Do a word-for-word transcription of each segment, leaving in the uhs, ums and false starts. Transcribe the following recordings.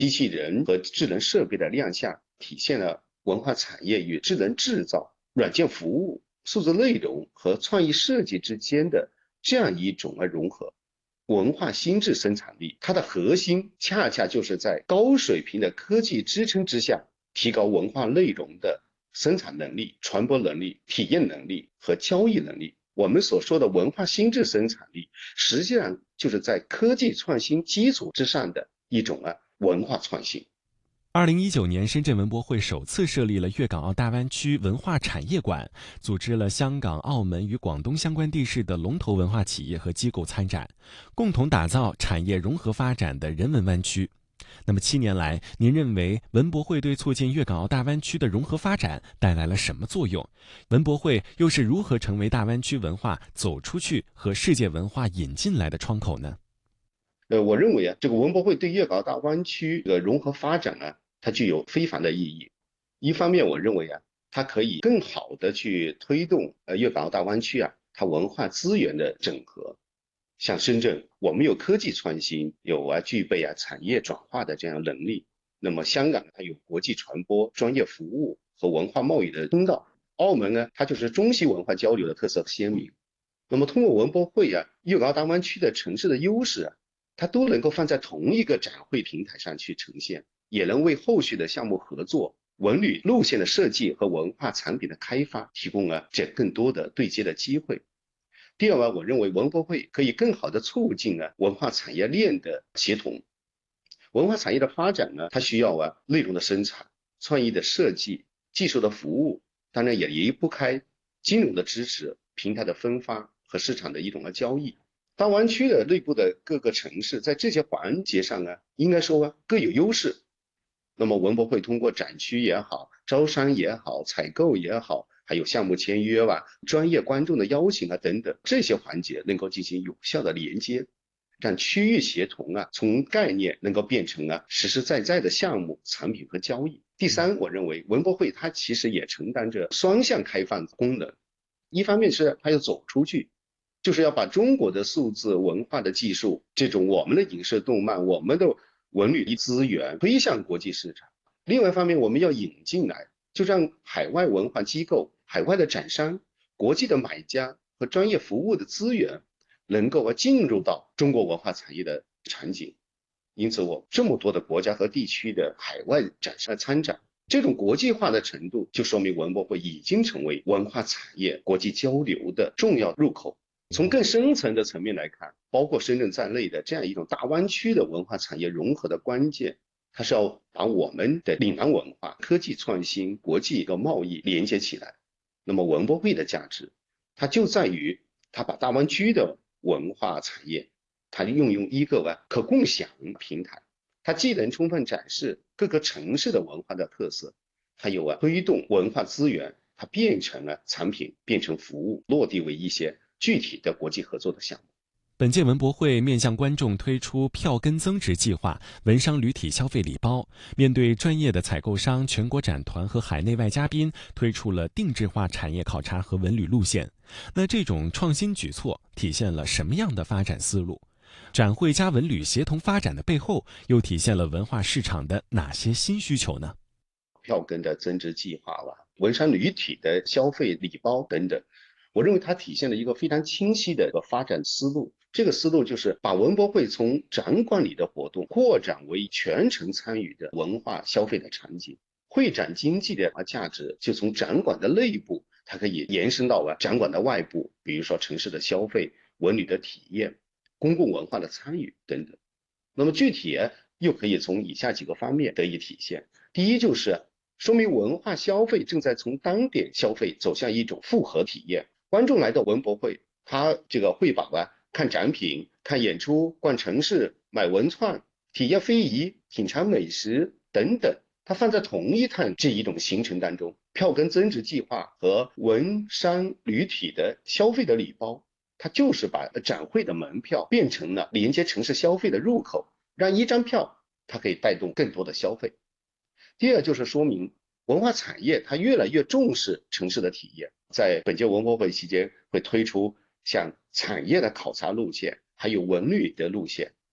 机器人和智能设备的亮相，体现了文化产业与智能制造、软件服务、数字内容和创意设计之间的这样一种啊融合。文化心智生产力，它的核心恰恰就是在高水平的科技支撑之下，提高文化内容的生产能力、传播能力、体验能力和交易能力。我们所说的文化心智生产力，实际上就是在科技创新基础之上的一种啊文化创新。 二零一九年，深圳文博会首次设立了粤港澳大湾区文化产业馆，组织了香港、澳门与广东相关地市的龙头文化企业和机构参展，共同打造产业融合发展的人文湾区。那么七年来，您认为文博会对促进粤港澳大湾区的融合发展带来了什么作用？文博会又是如何成为大湾区文化走出去和世界文化引进来的窗口呢？ 呃，我认为啊，这个文博会对粤港澳大湾区的融合发展啊，它具有非凡的意义。一方面，我认为啊，它可以更好的去推动呃粤港澳大湾区啊，它文化资源的整合。像深圳，我们有科技创新，有啊具备啊产业转化的这样能力。那么香港它有国际传播、专业服务和文化贸易的通道。澳门呢，它就是中西文化交流的特色鲜明。那么通过文博会啊，粤港澳大湾区的城市的优势啊，它都能够放在同一个展会平台上去呈现，也能为后续的项目合作、文旅路线的设计和文化产品的开发提供了这更多的对接的机会。第二呢，我认为文博会可以更好的促进啊文化产业链的协同。文化产业的发展呢，它需要啊内容的生产、创意的设计、技术的服务，当然也离不开金融的支持、平台的分发和市场的一种的交易。大湾区的内部的各个城市在这些环节上呢，应该说啊各有优势。那么文博会通过展区也好、招商也好、采购也好，还有项目签约吧、专业观众的邀请啊等等，这些环节能够进行有效的连接，让区域协同啊从概念能够变成啊实实在在的项目、产品和交易。第三，我认为文博会它其实也承担着双向开放功能，一方面是它要走出去，就是要把中国的数字文化的技术，这种我们的影视动漫、我们的文旅资源推向国际市场。另外一方面，我们要引进来，就让海外文化机构、海外的展商、国际的买家和专业服务的资源，能够进入到中国文化产业的场景。因此，我这么多的国家和地区的海外展商参展，这种国际化的程度，就说明文博会已经成为文化产业国际交流的重要入口。从更深层的层面来看，包括深圳在内的这样一种大湾区的文化产业融合的关键，它是要把我们的岭南文化、科技创新、国际和贸易连接起来。那么文博会的价值，它就在于它把大湾区的文化产业，它运用一个可共享平台，它既能充分展示各个城市的文化的特色，还有啊推动文化资源它变成了产品，变成服务，落地为一些具体的国际合作的项目。 本届文博会面向观众推出票根增值计划、文商旅体消费礼包，面对专业的采购商、全国展团和海内外嘉宾，推出了定制化产业考察和文旅路线。那这种创新举措体现了什么样的发展思路？展会加文旅协同发展的背后，又体现了文化市场的哪些新需求呢？ 票根的增值计划吧，文商旅体的消费礼包等等，我认为它体现了一个非常清晰的一个发展思路。这个思路就是把文博会从展馆里的活动扩展为全程参与的文化消费的场景。会展经济的价值就从展馆的内部，它可以延伸到展馆的外部，比如说城市的消费、文旅的体验、公共文化的参与等等。那么具体又可以从以下几个方面得以体现。第一，就是说明文化消费正在从当点消费走向一种复合体验。观众来到文博会，他这个会把啊看展品、看演出、逛城市、买文创、体验非遗、品尝美食等等，它放在同一趟这一种行程当中。票根增值计划和文商旅体的消费的礼包，它就是把展会的门票变成了连接城市消费的入口，让一张票它可以带动更多的消费。第二，就是说明文化产业它越来越重视城市的体验。在本届文博会期间，会推出像产业的考察路线，还有文旅的路线。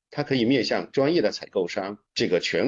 它可以面向专业的采购商，这个全